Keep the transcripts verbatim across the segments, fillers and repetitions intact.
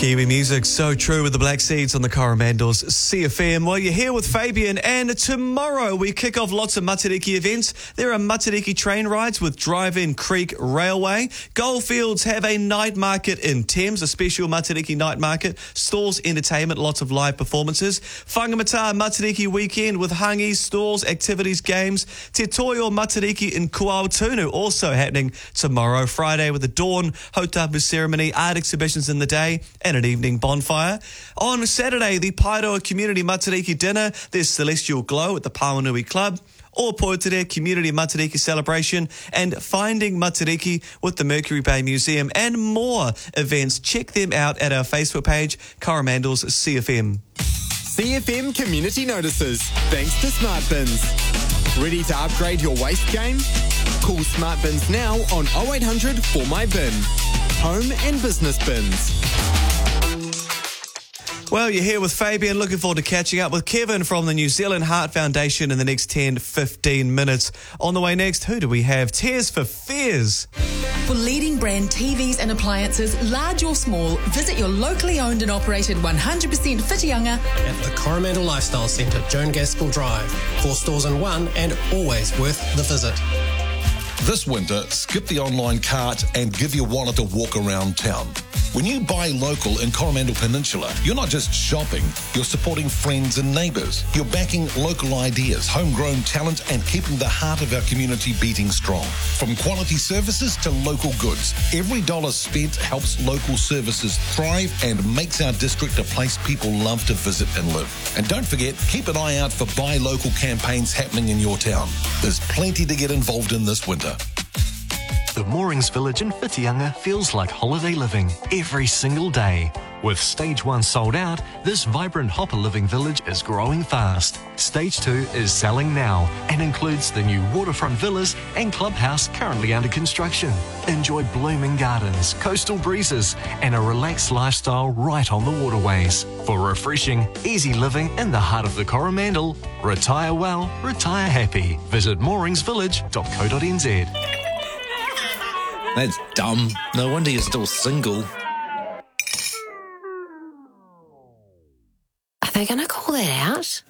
Kiwi music, so true with the Black Seeds on the Coromandels C F M. Well, you're here with Fabian, and tomorrow we kick off lots of Matariki events. There are Matariki train rides with Drive-In Creek Railway. Goldfields have a night market in Thames, a special Matariki night market. Stalls, entertainment, lots of live performances. Whangamata Matariki weekend with hangis, stalls, activities, games. Te Toyo Matariki in Kuaotunu also happening tomorrow, Friday, with the dawn hautapu ceremony, art exhibitions in the day, and an evening bonfire. On Saturday, the Pairoa Community Matariki Dinner. There's Celestial Glow at the Pawanui Club. Or Poetere Community Matariki Celebration and Finding Matariki with the Mercury Bay Museum and more events. Check them out at our Facebook page, Coromandels C F M. C F M Community Notices, thanks to Smart Bins. Ready to upgrade your waste game? Call Smart Bins now on oh eight hundred for my bin. Home and business bins. Well, you're here with Fabian. Looking forward to catching up with Kevin from the New Zealand Heart Foundation in the next ten to fifteen minutes. On the way next, who do we have? Tears for Fears. For leading brand T Vs and appliances, large or small, visit your locally owned and operated one hundred percent Whitianga at the Coromandel Lifestyle Centre, Joan Gaskell Drive. Four stores in one and always worth the visit. This winter, skip the online cart and give your wallet a walk around town. When you buy local in Coromandel Peninsula, you're not just shopping, you're supporting friends and neighbours. You're backing local ideas, homegrown talent, and keeping the heart of our community beating strong. From quality services to local goods, every dollar spent helps local services thrive and makes our district a place people love to visit and live. And don't forget, keep an eye out for buy local campaigns happening in your town. There's plenty to get involved in this winter. The Moorings Village in Whitianga feels like holiday living every single day. With Stage one sold out, this vibrant hopper living village is growing fast. Stage two is selling now and includes the new waterfront villas and clubhouse currently under construction. Enjoy blooming gardens, coastal breezes and a relaxed lifestyle right on the waterways. For refreshing, easy living in the heart of the Coromandel, retire well, retire happy. Visit moorings village dot co dot n z. That's dumb. No wonder you're still single. Are they going to call that out?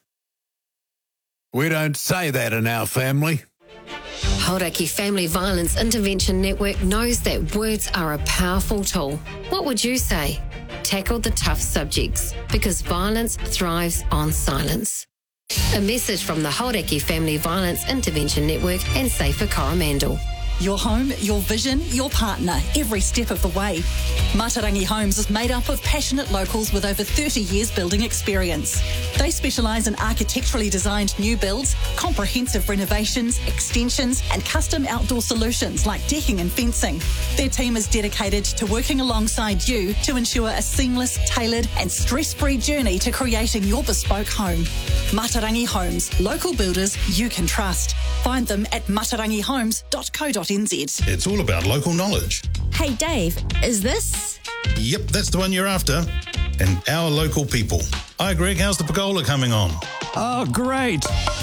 We don't say that in our family. Hauraki Family Violence Intervention Network knows that words are a powerful tool. What would you say? Tackle the tough subjects, because violence thrives on silence. A message from the Hauraki Family Violence Intervention Network and Safer Coromandel. Your home, your vision, your partner, every step of the way. Matarangi Homes is made up of passionate locals with over thirty years building experience. They specialise in architecturally designed new builds, comprehensive renovations, extensions and custom outdoor solutions like decking and fencing. Their team is dedicated to working alongside you to ensure a seamless, tailored and stress-free journey to creating your bespoke home. Matarangi Homes, local builders you can trust. Find them at matarangi homes dot co dot n z. It's all about local knowledge. Hey Dave, is this? Yep, that's the one you're after. And our local people. Hi Greg, how's the pergola coming on? Oh, great.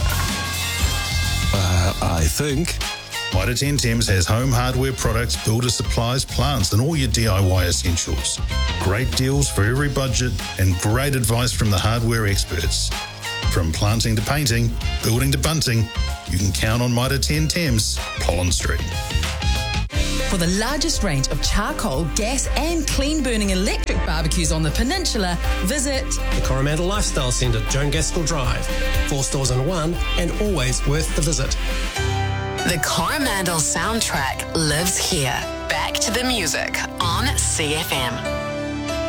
Uh, I think. Mitre ten Thames has home hardware products, builder supplies, plants and all your D I Y essentials. Great deals for every budget and great advice from the hardware experts. From planting to painting, building to bunting, you can count on Mitre ten Thames, Pollen Street. For the largest range of charcoal, gas and clean-burning electric barbecues on the peninsula, visit the Coromandel Lifestyle Centre, Joan Gaskell Drive. Four stores in one and always worth the visit. The Coromandel soundtrack lives here. Back to the music on C F M.